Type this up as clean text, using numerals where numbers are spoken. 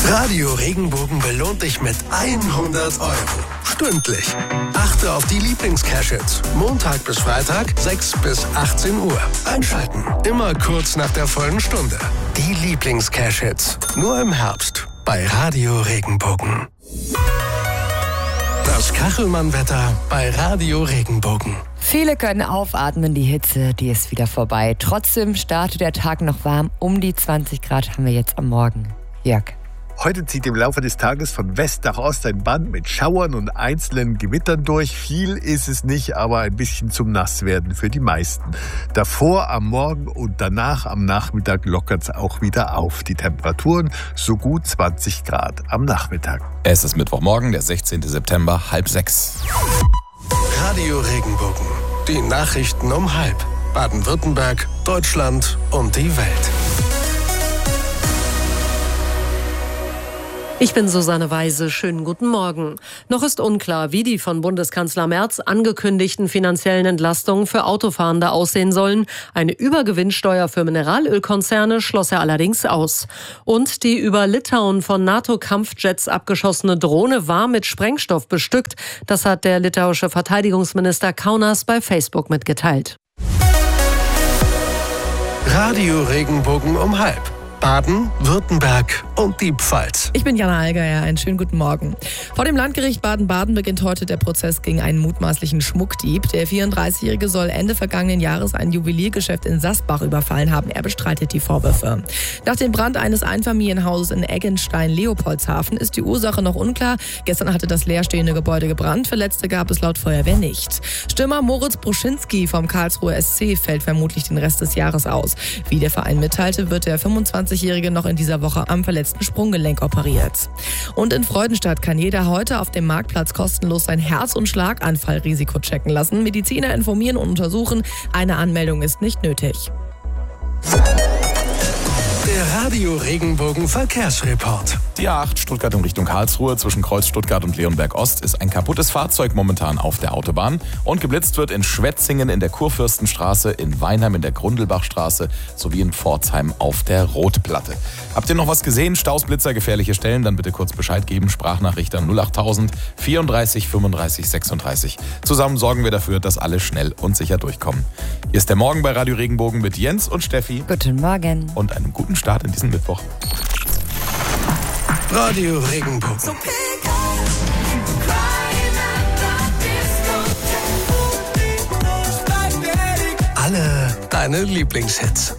Radio Regenbogen belohnt dich mit 100 € stündlich. Achte auf die Lieblings-Cash-Hits. Montag bis Freitag, 6 bis 18 Uhr. Einschalten. Immer kurz nach der vollen Stunde. Die Lieblings-Cash-Hits. Nur im Herbst bei Radio Regenbogen. Das Kachelmann-Wetter bei Radio Regenbogen. Viele können aufatmen, die Hitze, die ist wieder vorbei. Trotzdem startet der Tag noch warm. Um die 20 Grad haben wir jetzt am Morgen. Jörg. Heute zieht im Laufe des Tages von West nach Ost ein Band mit Schauern und einzelnen Gewittern durch. Viel ist es nicht, aber ein bisschen zum Nasswerden für die meisten. Davor am Morgen und danach am Nachmittag lockert es auch wieder auf. Die Temperaturen so gut 20 Grad am Nachmittag. Es ist Mittwochmorgen, der 16. September, 5:30. Radio Regenbogen. Die Nachrichten um 5. Baden-Württemberg, Deutschland und die Welt. Ich bin Susanne Weise. Schönen guten Morgen. Noch ist unklar, wie die von Bundeskanzler Merz angekündigten finanziellen Entlastungen für Autofahrende aussehen sollen. Eine Übergewinnsteuer für Mineralölkonzerne schloss er allerdings aus. Und die über Litauen von NATO-Kampfjets abgeschossene Drohne war mit Sprengstoff bestückt. Das hat der litauische Verteidigungsminister Kaunas bei Facebook mitgeteilt. Radio Regenbogen um 5. Baden, Württemberg und die Pfalz. Ich bin Jana Allgeier, einen schönen guten Morgen. Vor dem Landgericht Baden-Baden beginnt heute der Prozess gegen einen mutmaßlichen Schmuckdieb. Der 34-Jährige soll Ende vergangenen Jahres ein Juweliergeschäft in Sassbach überfallen haben. Er bestreitet die Vorwürfe. Nach dem Brand eines Einfamilienhauses in Eggenstein-Leopoldshafen ist die Ursache noch unklar. Gestern hatte das leerstehende Gebäude gebrannt. Verletzte gab es laut Feuerwehr nicht. Stürmer Moritz Bruschinski vom Karlsruher SC fällt vermutlich den Rest des Jahres aus. Wie der Verein mitteilte, wird der 25-Jährige noch in dieser Woche am verletzten Sprunggelenk operiert. Und in Freudenstadt kann jeder heute auf dem Marktplatz kostenlos sein Herz- und Schlaganfallrisiko checken lassen. Mediziner informieren und untersuchen. Eine Anmeldung ist nicht nötig. Der Radio Regenbogen Verkehrsreport. Die A8 Stuttgart in Richtung Karlsruhe zwischen Kreuz Stuttgart und Leonberg Ost ist ein kaputtes Fahrzeug momentan auf der Autobahn und geblitzt wird in Schwetzingen in der Kurfürstenstraße, in Weinheim in der Grundlbachstraße sowie in Pforzheim auf der Rotplatte. Habt ihr noch was gesehen? Staus, Blitzer, gefährliche Stellen? Dann bitte kurz Bescheid geben. Sprachnachricht an 08000 34 35 36. Zusammen sorgen wir dafür, dass alle schnell und sicher durchkommen. Hier ist der Morgen bei Radio Regenbogen mit Jens und Steffi. Guten Morgen. Und einem guten Start in diesen Mittwoch. Radio Regenbogen. Alle deine Lieblingshits.